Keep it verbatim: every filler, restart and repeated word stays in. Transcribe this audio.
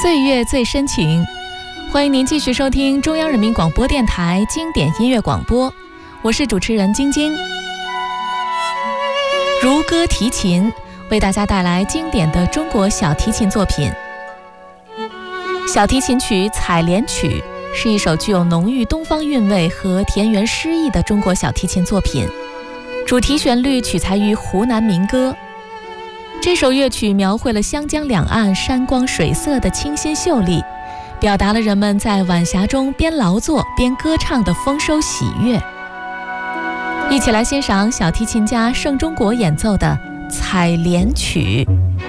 岁月最深情，欢迎您继续收听中央人民广播电台经典音乐广播，我是主持人晶晶。如歌提琴，为大家带来经典的中国小提琴作品。小提琴曲《采莲曲》是一首具有浓郁东方韵味和田园诗意的中国小提琴作品，主题旋律取材于湖南民歌。这首乐曲描绘了湘江两岸山光水色的清新秀丽，表达了人们在晚霞中边劳作边歌唱的丰收喜悦。一起来欣赏小提琴家盛中国演奏的《采莲曲》。